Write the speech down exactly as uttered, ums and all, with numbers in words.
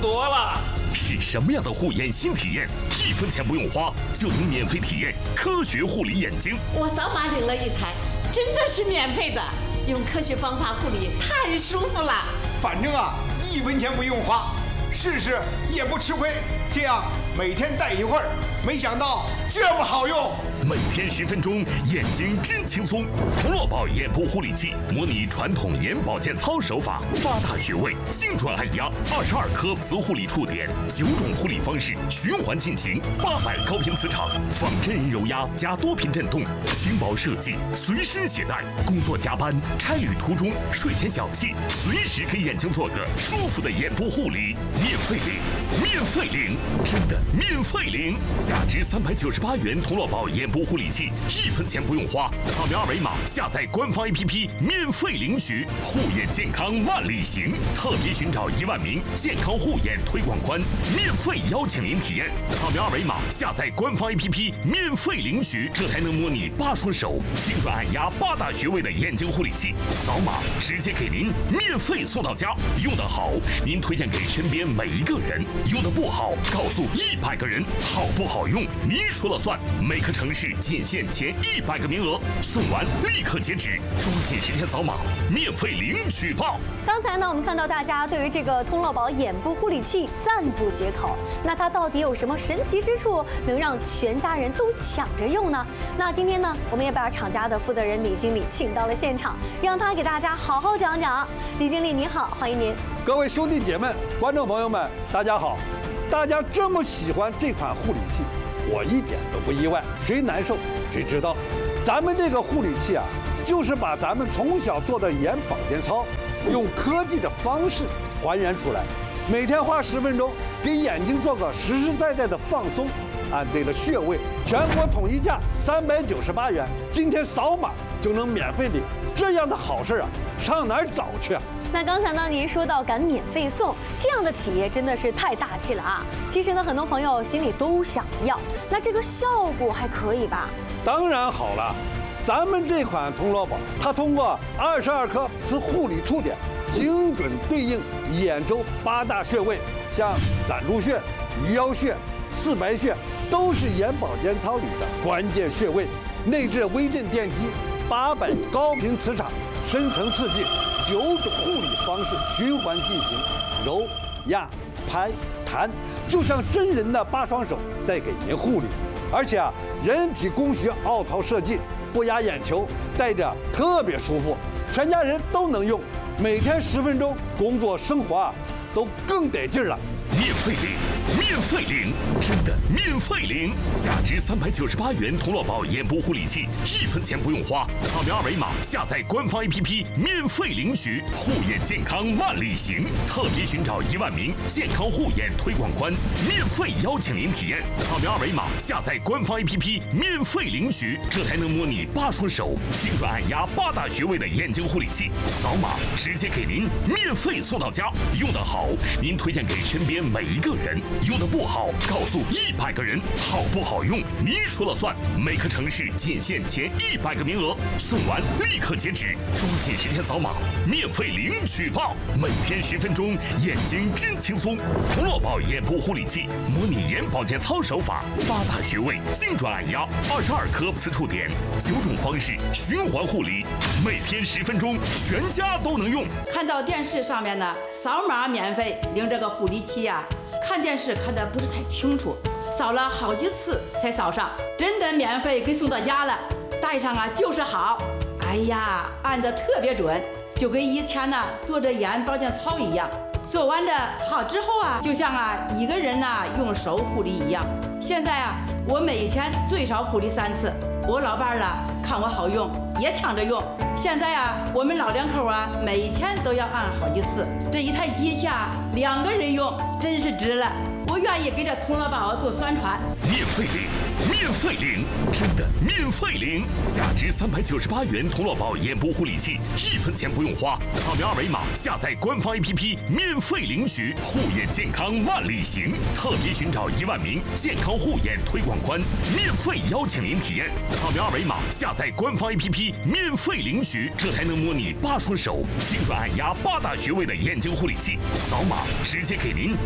多了。 是什么样的护眼新体验？一分钱不用花就能免费体验科学护理眼睛。 我扫码领了一台，真的是免费的。用科学方法护理太舒服了。 反正啊，一分钱不用花，试试也不吃亏。这样每天戴一会儿，没想到这么好用。 每天十分钟，眼睛真轻松。童乐宝眼部护理器模拟传统眼保健操手法，八大穴位，精准按压，二十二颗磁护理触点，九种护理方式循环进行，八百高频磁场，仿真人揉压加多频震动，轻薄设计，随身携带。工作加班、差旅途中、睡前小憩，随时给眼睛做个舒服的眼部护理，免费领，免费领，真的免费领！价值三百九十八元童乐宝眼部护理器，一分钱不用花，扫描二维码下载官方 A P P 免费领取，护眼健康万里行，特别寻找一万名健康护眼推广官，免费邀请您体验，扫描二维码下载官方 A P P 免费领取，这台能模拟八双手精准按压八大穴位的眼睛护理器，扫码直接给您免费送到家，用得好您推荐给身边每一个人，用得不好告诉一百个人，好不好用您说了算，每个城市仅限前一百个名额，送完立刻截止，抓紧时间扫码，免费领取吧。 刚才呢，我们看到大家对于这个童乐宝眼部护理器赞不绝口，那它到底有什么神奇之处，能让全家人都抢着用呢？那今天呢，我们也把厂家的负责人李经理请到了现场，让他给大家好好讲讲。李经理你好，欢迎您。 各位兄弟姐妹、观众朋友们，大家好！大家这么喜欢这款护理器，我一点都不意外。谁难受谁知道。咱们这个护理器啊，就是把咱们从小做的眼保健操，用科技的方式还原出来。每天花十分钟，给眼睛做个实实在在的放松，按对了穴位，全国统一价三百九十八元。今天扫码就能免费领，这样的好事啊，上哪儿找去啊？ 那刚才呢，您说到敢免费送，这样的企业真的是太大气了啊！其实呢，很多朋友心里都想要，那这个效果还可以吧？ 当然好了，咱们这款童乐宝，它通过二十二颗磁护理触点，精准对应眼周八大穴位，像攒竹穴、鱼腰穴、四白穴，都是眼保健操里的关键穴位，内置微震电机，八百高频磁场，深层刺激。九种护理方式循环进行，揉、压、拍、弹，就像真人的八双手在给您护理。而且啊，人体工学凹槽设计，不压眼球，戴着特别舒服，全家人都能用。每天十分钟，工作生活啊都更得劲儿了。 免费领，免费领，真的免费领！价值三百九十八元童乐宝眼部护理器，一分钱不用花，扫描二维码下载官方 A P P 免费领取，护眼健康万里行，特别寻找一万名健康护眼推广官，免费邀请您体验，扫描二维码下载官方 A P P 免费领取，这台能模拟八双手精准按压八大穴位的眼睛护理器，扫码直接给您免费送到家，用得好您推荐给身边每一个人，用得不好告诉一百个人，好不好用您说了算，每个城市仅限前一百个名额，送完立刻截止，抓紧时间扫码，免费领取吧！每天十分钟，眼睛真轻松。童乐宝眼部护理器模拟眼保健操手法，八大穴位精准按压，二十二颗磁触点，九种方式循环护理，每天十分钟，全家都能用。 看到电视上面呢，扫码免费领这个护理器呀、啊。看电视看得不是太清楚，扫了好几次才扫上，真的免费给送到家了，戴上啊就是好。哎呀，按得特别准，就跟以前呢做着眼保健操一样。做完的好之后啊，就像啊一个人呐、啊、用手护理一样。现在啊，我每天最少护理三次。我老伴儿了看我好用，也抢着用。现在啊，我们老两口啊，每天都要按好几次。这一台机器啊，两个人用真是值了。我愿意给这童乐宝做宣传。 免费领，免费领，真的免费领！价值三百九十八元童乐宝眼部护理器，一分钱不用花，扫描二维码下载官方 A P P 免费领取，护眼健康万里行，特别寻找一万名健康护眼推广官，免费邀请您体验，扫描二维码下载官方 A P P 免费领取，这台能模拟八双手精准按压八大穴位的眼睛护理器，扫码直接给您